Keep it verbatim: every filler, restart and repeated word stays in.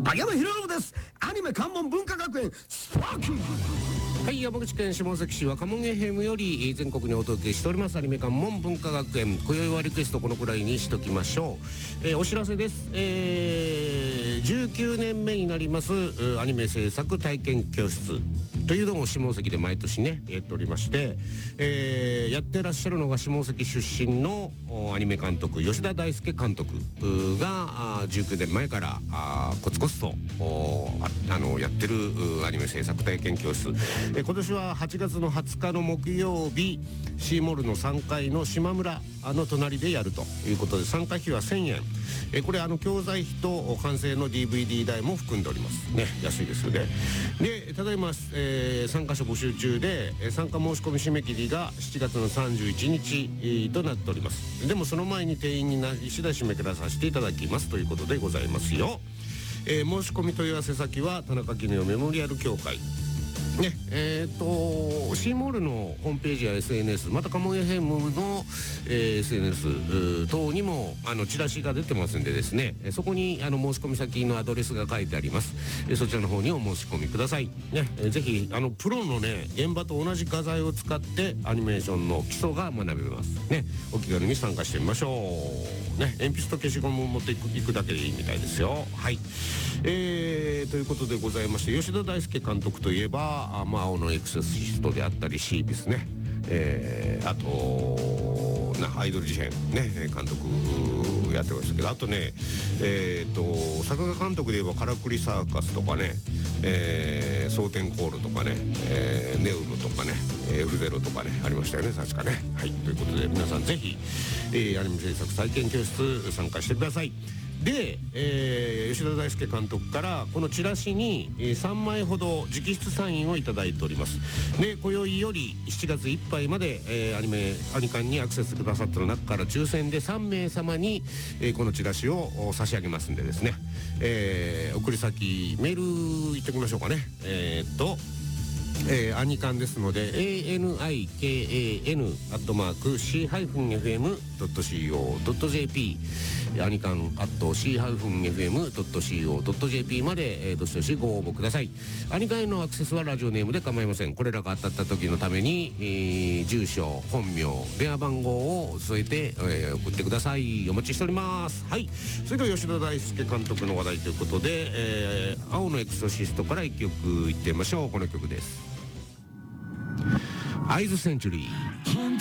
竹山ひろのです。アニメ関門文化学園スパーキー。 はい、山口県下関市若者エフエムより全国にお届けしておりますアニメ関門文化学園。今宵はリクエストこのくらいにしときましょう。えー、お知らせです。えー、じゅうきゅうねんめになりますアニメ制作体験教室というのを下関で毎年ねやっておりまして、えー、やってらっしゃるのが下関出身のアニメ監督吉田大輔監督がじゅうきゅうねんまえからあコツコツとああのやってるアニメ制作体験教室、えー、今年ははちがつのはつかの木曜日シーモルのさんがいの島村の隣でやるということで、参加費はせんえん、えー、これあの教材費と完成の ディーブイディー 代も含んでおりますね。安いですよね。でただいま、えー、参加者募集中で参加申し込み締め切りがしちがつのさんじゅういちにち、えー、となっております。でもその前に定員になり次第締め切らさせていただきますということでございますよ。えー、申し込み問い合わせ先は田中絹代メモリアル協会ね、えーとシーモールのホームページや エスエヌエス、 またカモンエフエムの、えー、エスエヌエス 等にもあのチラシが出てますんでですね、そこにあの申し込み先のアドレスが書いてあります。えー、そちらの方にお申し込みくださいね。えー、ぜひあのプロのね現場と同じ画材を使ってアニメーションの基礎が学べますね。お気軽に参加してみましょうね。鉛筆と消しゴムを持っていく、いくだけでいいみたいですよ。はい、えー、ということでございまして、吉田大輔監督といえばあまあ青のエクソシストであったりシービスね、えー、あとなアイドル事変ね監督やってましたけど、あとねえー、と作画監督で言えばカラクリサーカスとかね、えー、蒼天コールとかね、えー、ネウムとかね エフゼロ とかねありましたよね確かね。はい、ということで皆さんぜひ、えー、アニメ制作体験教室参加してください。で、えー、吉田大輔監督からこのチラシに、えー、さんまいほど直筆サインをいただいております。で今宵よりしちがついっぱいまで、えー、アニメアニカンにアクセスくださった中から抽選でさんめいさまに、えー、このチラシを差し上げますんでですね、えー、送り先メールいってみましょうかね。えー、っとえー、アニカンですので エーエヌアイケーエーエヌ アットマーク シーエフエムドットシーオードットジェーピー アニカンアット シーエフエムドットシーオードットジェーピー まで、えー、どしどしご応募ください。アニカンへのアクセスはラジオネームで構いません。これらが当たった時のために、えー、住所本名電話番号を添えて、えー、送ってください。お待ちしております。はい、それでは吉田大輔監督の話題ということで、えー、青のエクソシストからいっきょくいってみましょう。この曲です。アイズセンチュリー。